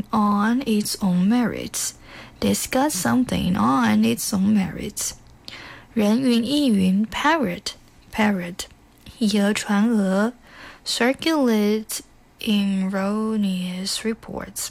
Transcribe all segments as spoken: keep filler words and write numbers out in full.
something on its own merits. Discuss something on its own merits. 人云亦云 parrot parrot 以讹传讹 circulate erroneous reports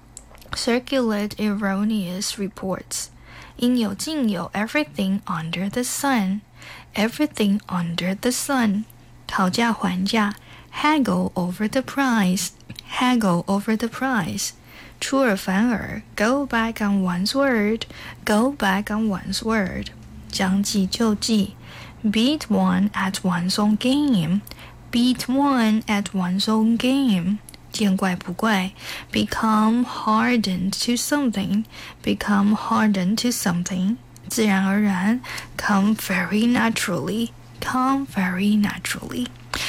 circulate erroneous reports 应有尽有 everything under the sun everything under the sun 讨价还价 haggle over the price haggle over the price 出尔反尔 go back on one's word go back on one's word 将计就计 beat one at one's own game beat one at one's own game 见怪不怪 become hardened to something become hardened to something 自然而然 come very naturally come very naturally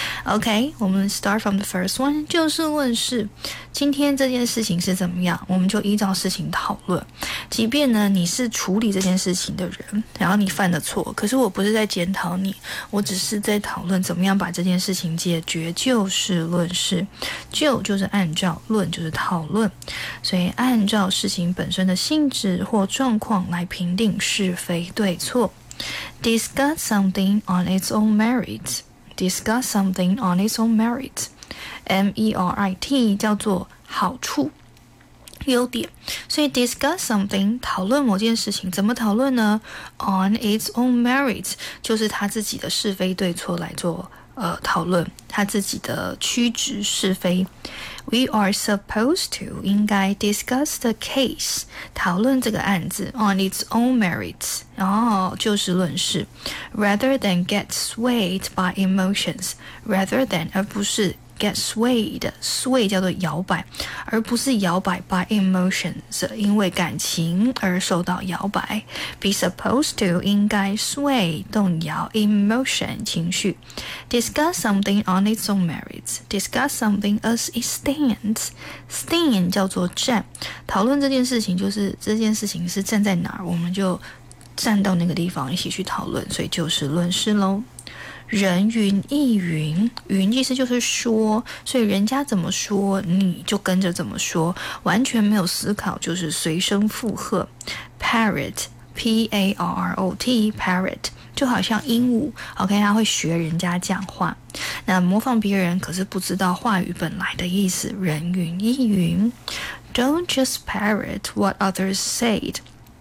OK 我们 start from the first one 就事论事今天这件事情是怎么样我们就依照事情讨论即便呢你是处理这件事情的人然后你犯了错可是我不是在检讨你我只是在讨论怎么样把这件事情解决就事论事就就是按照论就是讨论所以按照事情本身的性质或状况来评定是非对错 Discuss something on its own merits Discuss something on its own merit M E R I T 叫做好处优点所以 discuss something 讨论某件事情怎么讨论呢 on its own merit 就是他自己的是非对错来做呃讨论他自己的曲直是非 We are supposed to 应该 discuss the case 讨论这个案子 on its own merits 然后就事论事 rather than get swayed by emotions rather than 而不是get swayed sway 叫做摇摆而不是摇摆 by emotions 因为感情而受到摇摆 be supposed to 应该 sway 动摇 emotion 情绪 discuss something on its own merits discuss something as it stands stand 叫做站讨论这件事情就是这件事情是站在哪儿我们就站到那个地方一起去讨论所以就事论事咯人云亦云云意思就是说所以人家怎么说你就跟着怎么说完全没有思考就是随声附和 parrot P A R R O T parrot 就好像鹦鹉 OK 他会学人家讲话那模仿别人可是不知道话语本来的意思人云亦云 Don't just parrot what others said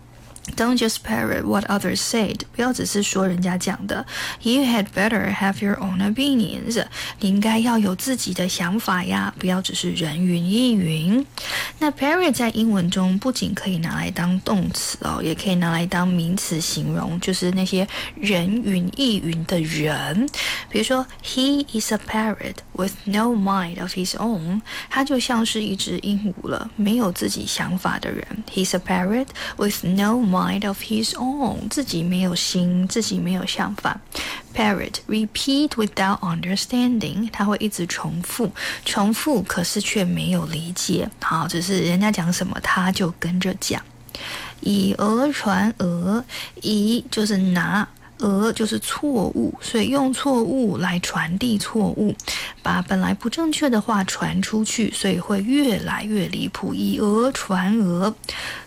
Don't just parrot what others said 不要只是说人家讲的 You had better have your own opinions 你应该要有自己的想法呀不要只是人云亦云那 parrot 在英文中不仅可以拿来当动词哦也可以拿来当名词形容就是那些人云亦云的人比如说 He is a parrot with no mind of his own 他就像是一只鹦鹉了没有自己想法的人 He's a parrot with no mind of his own 自己没有心自己没有想法 Parrot repeat without understanding 他会一直重复重复可是却没有理解好只是人家讲什么他就跟着讲以讹传讹以就是拿讹就是错误所以用错误来传递错误把本来不正确的话传出去所以会越来越离谱以讹传讹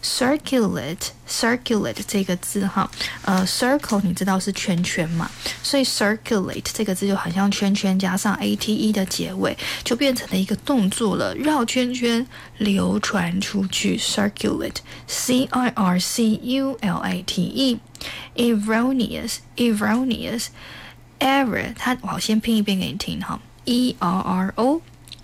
circulate circulate 这个字哈呃 circle 你知道是圈圈嘛所以 circulate 这个字就好像圈圈加上 ate 的结尾就变成了一个动作了绕圈圈流传出去 circulate C I R C U L A T E erroneous erroneous error 它我先拼一遍给你听哈 E R R O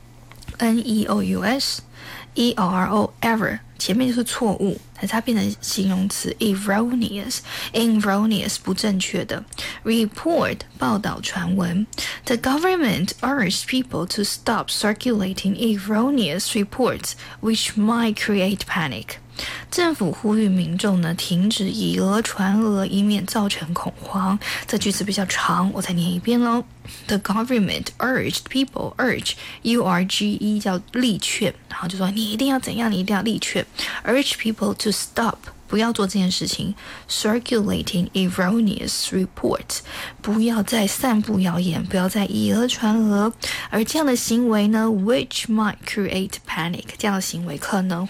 N E O U S E R R O error 前面就是错误但是它变成形容词 erroneous erroneous 不正确的 report 报道传闻 The government urged people to stop circulating erroneous reports which might create panic政府呼吁民众呢停止以讹传讹以免造成恐慌这句子比较长我再念一遍咯 The government urged people urge U R G E 叫力劝然后就说你一定要怎样你一定要力劝 urge people to stop不要做这件事情 circulating erroneous reports 不要再散布谣言不要再以讹传讹而这样的行为呢 which might create panic 这样的行为可能